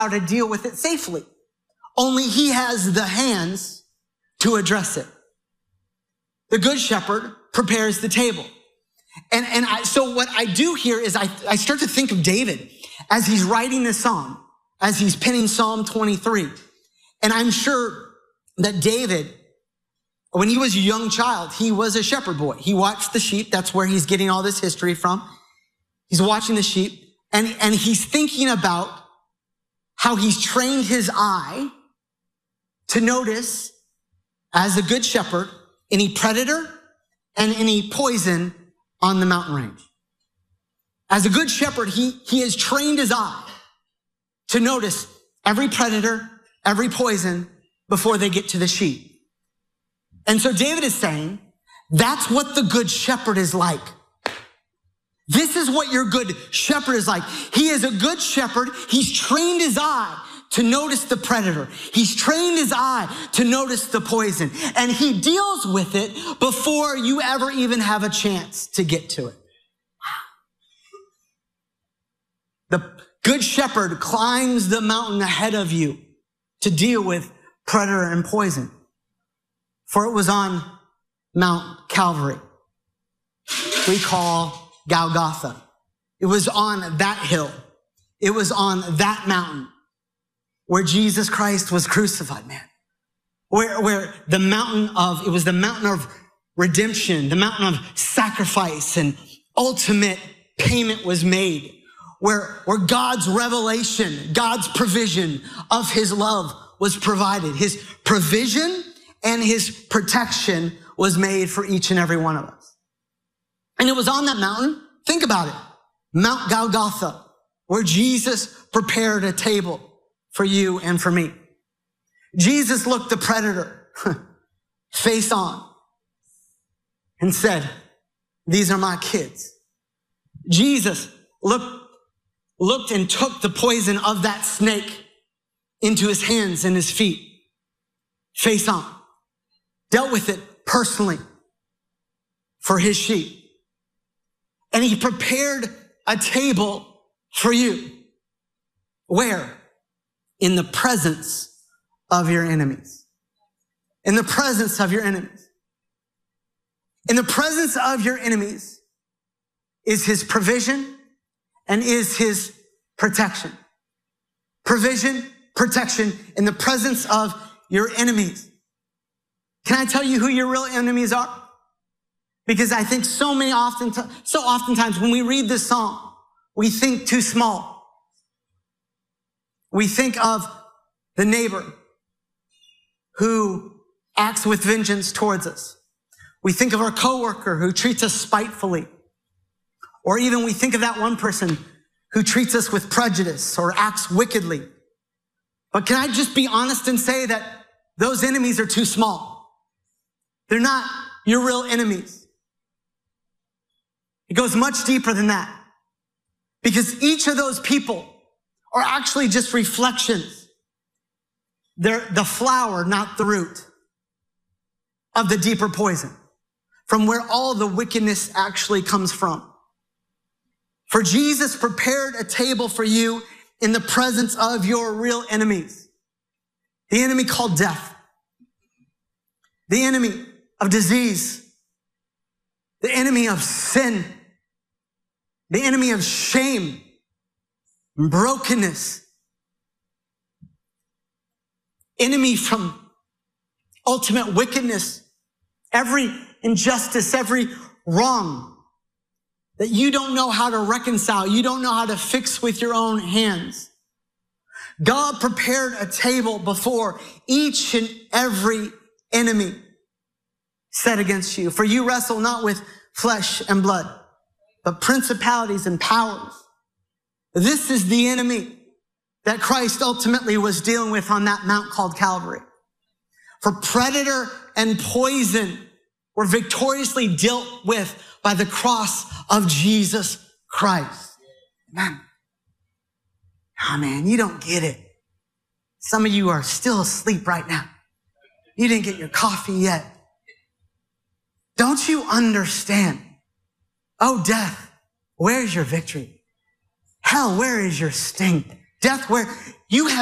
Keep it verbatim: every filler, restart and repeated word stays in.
how to deal with it safely. Only he has the hands to address it. The good shepherd prepares the table. And, and I, so what I do here is I, I start to think of David as he's writing this psalm, as he's penning Psalm twenty-three. And I'm sure that David, when he was a young child, he was a shepherd boy. He watched the sheep. That's where he's getting all this history from. He's watching the sheep and, and he's thinking about how he's trained his eye to notice, as a good shepherd, any predator and any poison on the mountain range. As a good shepherd, he, he has trained his eye to notice every predator, every poison before they get to the sheep. And so David is saying, that's what the good shepherd is like. This is what your good shepherd is like. He is a good shepherd. He's trained his eye to notice the predator. He's trained his eye to notice the poison. And he deals with it before you ever even have a chance to get to it. The good shepherd climbs the mountain ahead of you to deal with predator and poison. For it was on Mount Calvary, we call Golgotha. It was on that hill. It was on that mountain where Jesus Christ was crucified, man. Where, where the mountain of, it was the mountain of redemption, the mountain of sacrifice and ultimate payment was made. Where, where God's revelation, God's provision of his love was provided. His provision and his protection was made for each and every one of us. And it was on that mountain, think about it, Mount Golgotha, where Jesus prepared a table for you and for me. Jesus looked the predator face on and said, these are my kids. Jesus looked, looked and took the poison of that snake into his hands and his feet, face on, dealt with it personally for his sheep. And he prepared a table for you. Where? In the presence of your enemies. In the presence of your enemies. In the presence of your enemies is his provision and is his protection. Provision, protection in the presence of your enemies. Can I tell you who your real enemies are? Because I think so many often, so oftentimes when we read this song, we think too small. We think of the neighbor who acts with vengeance towards us. We think of our coworker who treats us spitefully. Or even we think of that one person who treats us with prejudice or acts wickedly. But can I just be honest and say that those enemies are too small? They're not your real enemies. It goes much deeper than that. Because each of those people are actually just reflections. They're the flower, not the root of the deeper poison, from where all the wickedness actually comes from. For Jesus prepared a table for you in the presence of your real enemies. The enemy called death. The enemy of disease. The enemy of sin. The enemy of shame. Brokenness. Enemy from ultimate wickedness. Every injustice, every wrong that you don't know how to reconcile, you don't know how to fix with your own hands. God prepared a table before each and every enemy set against you. For you wrestle not with flesh and blood, but principalities and powers. This is the enemy that Christ ultimately was dealing with on that mount called Calvary. For predator and poison were victoriously dealt with by the cross of Jesus Christ. Man, oh man, you don't get it. Some of you are still asleep right now. You didn't get your coffee yet. Don't you understand? Oh, death, where's your victory? Hell, where is your sting? death where you have